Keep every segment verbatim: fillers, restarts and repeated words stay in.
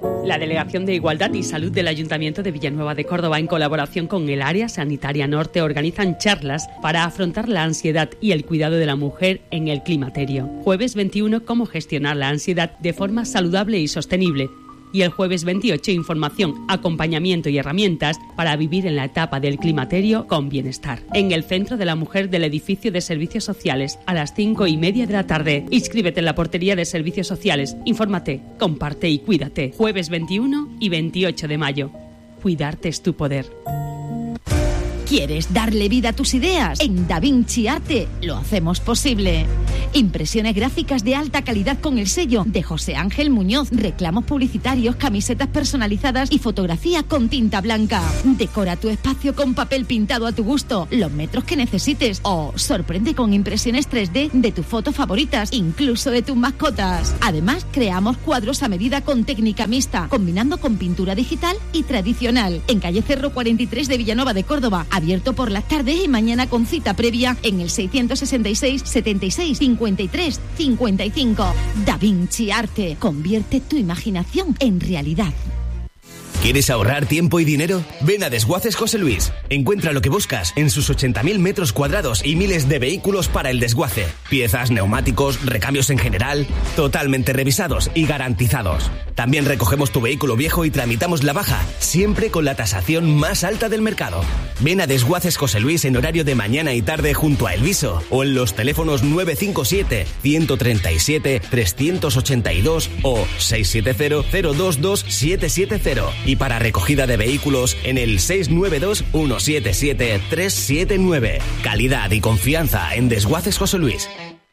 La Delegación de Igualdad y Salud del Ayuntamiento de Villanueva de Córdoba, en colaboración con el Área Sanitaria Norte, organizan charlas para afrontar la ansiedad y el cuidado de la mujer en el climaterio. Jueves veintiuno, cómo gestionar la ansiedad de forma saludable y sostenible. Y el jueves veintiocho, información, acompañamiento y herramientas para vivir en la etapa del climaterio con bienestar. En el Centro de la Mujer del Edificio de Servicios Sociales, a las cinco y media de la tarde. Inscríbete en la portería de Servicios Sociales. Infórmate, comparte y cuídate. Jueves veintiuno y veintiocho de mayo. Cuidarte es tu poder. ¿Quieres darle vida a tus ideas? En Da Vinci Arte lo hacemos posible. Impresiones gráficas de alta calidad con el sello de José Ángel Muñoz, reclamos publicitarios, camisetas personalizadas y fotografía con tinta blanca. Decora tu espacio con papel pintado a tu gusto, los metros que necesites, o sorprende con impresiones tres D de tus fotos favoritas, incluso de tus mascotas. Además, creamos cuadros a medida con técnica mixta, combinando con pintura digital y tradicional. En calle Cerro cuarenta y tres de Villanueva de Córdoba, abierto por las tardes y mañana con cita previa en el seiscientos sesenta y seis, setenta y seis, cincuenta y tres, cincuenta y cinco. Da Vinci Arte. Convierte tu imaginación en realidad. ¿Quieres ahorrar tiempo y dinero? Ven a Desguaces José Luis. Encuentra lo que buscas en sus ochenta mil metros cuadrados y miles de vehículos para el desguace. Piezas, neumáticos, recambios en general, totalmente revisados y garantizados. También recogemos tu vehículo viejo y tramitamos la baja, siempre con la tasación más alta del mercado. Ven a Desguaces José Luis en horario de mañana y tarde junto a Elviso o en los teléfonos nueve cinco siete, uno tres siete, tres ocho dos o seis siete cero, cero dos dos, siete siete cero. Y para recogida de vehículos en el seis nueve dos, uno siete siete, tres siete nueve. Calidad y confianza en Desguaces José Luis.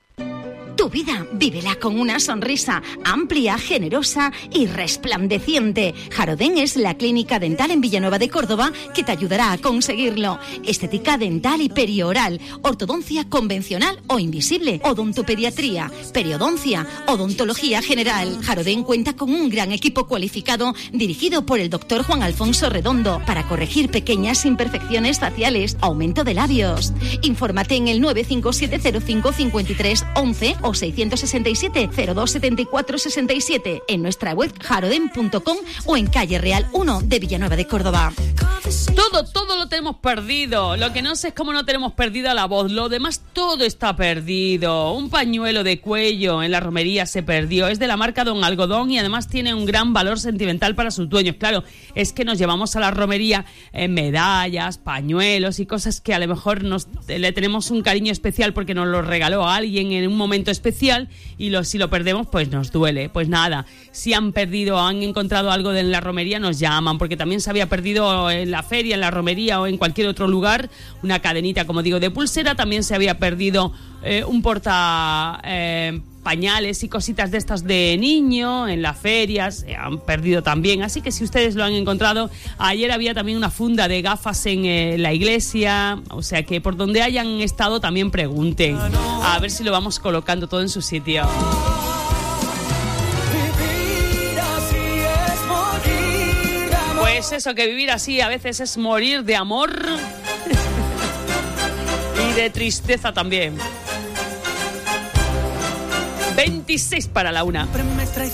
Tu vida, vívela con una sonrisa amplia, generosa y resplandeciente. Jarodén es la clínica dental en Villanueva de Córdoba que te ayudará a conseguirlo. Estética dental y perioral, ortodoncia convencional o invisible, odontopediatría, periodoncia, odontología general. Jarodén cuenta con un gran equipo cualificado dirigido por el doctor Juan Alfonso Redondo para corregir pequeñas imperfecciones faciales, aumento de labios. Infórmate en el nueve cinco siete cero cinco cinco tres once o seiscientos sesenta y siete, cero dos setenta y cuatro sesenta y siete en nuestra web jarodén punto com o en calle Real uno de Villanueva de Córdoba. Todo, todo lo tenemos perdido. Lo que no sé es cómo no tenemos perdida la voz. Lo demás todo está perdido. Un pañuelo de cuello en la romería se perdió. Es de la marca Don Algodón y además tiene un gran valor sentimental para sus dueños. Claro, es que nos llevamos a la romería eh, medallas, pañuelos y cosas que a lo mejor nos, le tenemos un cariño especial porque nos lo regaló a alguien en un momento especial y lo, si lo perdemos pues nos duele. Pues nada, si han perdido o han encontrado algo de en la romería nos llaman, porque también se había perdido en la feria, en la romería o en cualquier otro lugar una cadenita, como digo, de pulsera. También se había perdido eh, un porta eh, pañales y cositas de estas de niño en las ferias, se han perdido también, así que si ustedes lo han encontrado. Ayer había también una funda de gafas en eh, la iglesia, o sea que por donde hayan estado también pregunten, a ver si lo vamos colocando todo en su sitio. Pues eso, que vivir así a veces es morir de amor y de tristeza también. veintiséis para la una.